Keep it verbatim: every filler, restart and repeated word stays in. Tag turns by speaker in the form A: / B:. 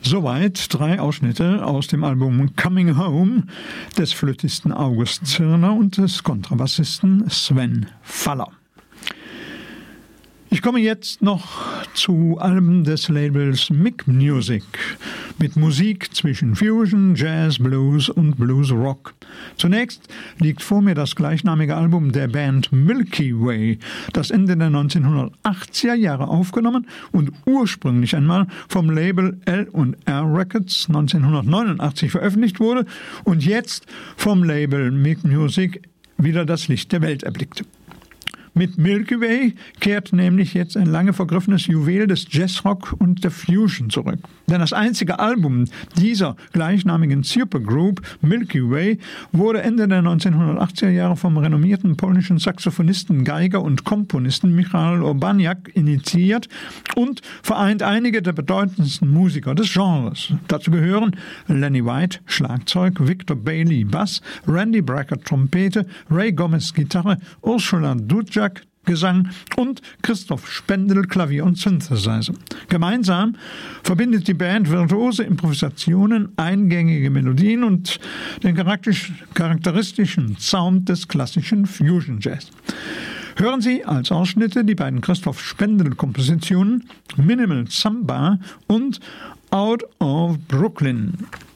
A: Soweit drei Ausschnitte aus dem Album Coming Home des Flötisten August Zirner und des Kontrabassisten Sven Faller. Ich komme jetzt noch zu Alben des Labels Mick Music mit Musik zwischen Fusion, Jazz, Blues und Blues Rock. Zunächst liegt vor mir das gleichnamige Album der Band Milky Way, das Ende der neunzehnhundertachtziger Jahre aufgenommen und ursprünglich einmal vom Label L und R Records neunzehnhundertneunundachtzig veröffentlicht wurde und jetzt vom Label Mick Music wieder das Licht der Welt erblickte. Mit Milky Way kehrt nämlich jetzt ein lange vergriffenes Juwel des Jazzrock und der Fusion zurück. Denn das einzige Album dieser gleichnamigen Supergroup, Milky Way, wurde Ende der neunzehnhundertachtziger Jahre vom renommierten polnischen Saxophonisten, Geiger und Komponisten Michał Urbaniak initiiert und vereint einige der bedeutendsten Musiker des Genres. Dazu gehören Lenny White, Schlagzeug, Victor Bailey, Bass, Randy Brecker, Trompete, Ray Gomez, Gitarre, Ursula Dudjak, Gesang und Christoph Spendel, Klavier und Synthesizer. Gemeinsam verbindet die Band virtuose Improvisationen, eingängige Melodien und den charakteristischen Sound des klassischen Fusion Jazz. Hören Sie als Ausschnitte die beiden Christoph Spendel-Kompositionen Minimal Samba und Out of Brooklyn.